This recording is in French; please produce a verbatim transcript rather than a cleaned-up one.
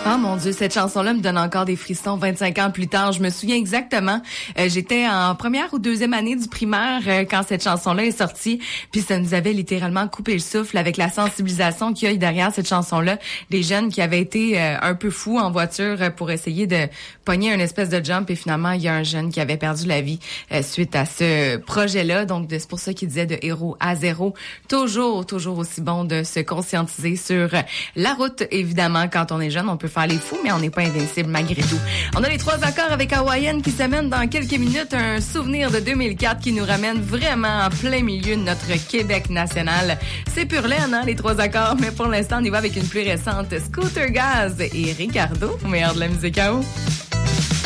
Ah mon Dieu, cette chanson-là me donne encore des frissons vingt-cinq ans plus tard. Je me souviens exactement, euh, j'étais en première ou deuxième année du primaire euh, quand cette chanson-là est sortie. Puis ça nous avait littéralement coupé le souffle avec la sensibilisation qu'il y a derrière cette chanson-là. Des jeunes qui avaient été euh, un peu fous en voiture euh, pour essayer de pogner une espèce de jump. Et finalement, il y a un jeune qui avait perdu la vie euh, suite à ce projet-là. Donc c'est pour ça qu'il disait de héros à zéro. Toujours, toujours aussi bon de se conscientiser sur la route. Évidemment, quand on est jeune, on peut faire les fous, mais on n'est pas invincible malgré tout. On a les trois accords avec Hawaiian qui s'amènent dans quelques minutes. Un souvenir de deux mille quatre qui nous ramène vraiment en plein milieu de notre Québec national. C'est pur laine, hein, les trois accords, mais pour l'instant, on y va avec une plus récente, Scooter Gaz et Ricardo, meilleur de la musique à eau.